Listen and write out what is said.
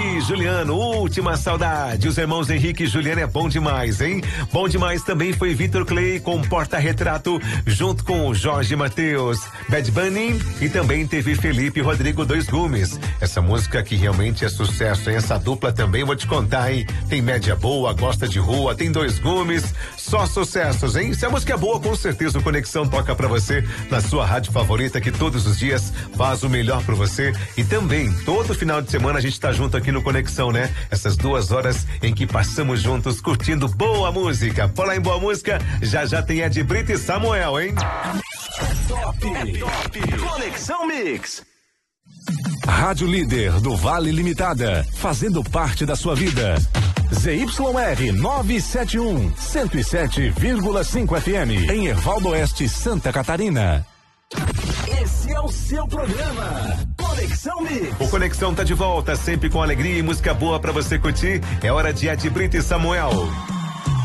e Juliano, última saudade. Os irmãos Henrique e Juliano é bom demais, hein? Bom demais também foi Vitor Clay com Porta-Retrato, junto com o Jorge Mateus, Bad Bunny, e também teve Felipe Rodrigo Dois Gumes. Essa música que realmente é sucesso, hein? Essa dupla também, vou te contar, hein? Tem média boa, gosta de rua, tem Dois Gumes, só sucessos, hein? Se a música é boa, com certeza o Conexão toca pra você na sua rádio favorita, que todos os dias faz o melhor pra você. E também, todo final de semana a gente tá junto aqui no Conexão, né? Essas 2 horas em que passamos juntos curtindo boa música. Por lá em boa música, já tem Ed Brito e Samuel, hein? É top. Conexão Mix. Rádio Líder do Vale Limitada, fazendo parte da sua vida. ZYR 971, 107,5 FM, em Ervaldo Oeste, Santa Catarina. Esse é o seu programa, Conexão Mix. O Conexão tá de volta, sempre com alegria e música boa pra você curtir. É hora de Ed Brito e Samuel.